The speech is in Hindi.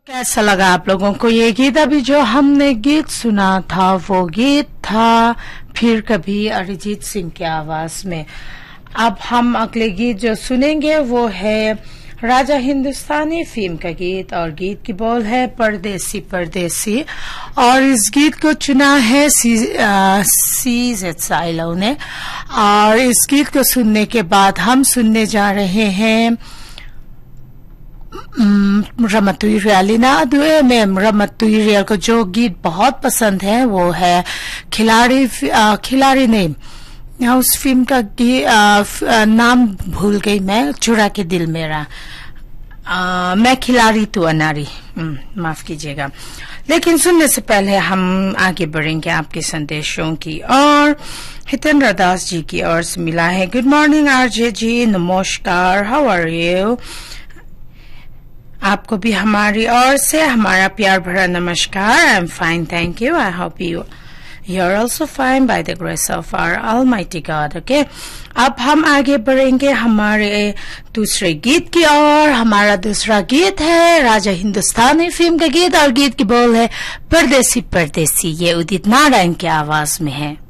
कैसा लगा आप लोगों को ये गीत? अभी जो हमने गीत सुना था वो गीत था फिर कभी अरिजीत सिंह की आवाज में। अब हम अगले गीत जो सुनेंगे वो है राजा हिंदुस्तानी फिल्म का गीत और गीत की बोल है परदेसी परदेसी। और इस गीत को चुना है सीजेड साइलो ने। और इस गीत को सुनने के बाद हम सुनने जा रहे हैं रमतुई रियालिना दुए में रमतुई रियल को जो गीत बहुत पसंद है वो है खिलाड़ी ने उस फिल्म का नाम भूल गई मैं, चुरा के दिल मेरा। मैं खिलाड़ी तू अनारी, माफ कीजिएगा। लेकिन सुनने से पहले हम आगे बढ़ेंगे आपके संदेशों की। और हितेंद्र दास जी की ओर से मिला है, गुड मॉर्निंग आरजे जी, नमस्कार, हाउ आर यू। आपको भी हमारी ओर से हमारा प्यार भरा नमस्कार। I am fine, thank you. I hope you're also fine by the grace of our Almighty God. Okay, अब हम आगे बढ़ेंगे हमारे दूसरे गीत की ओर। हमारा दूसरा गीत है राजा हिंदुस्तानी फिल्म का गीत और गीत की बोल है परदेसी परदेसी। ये उदित नारायण की आवाज में है।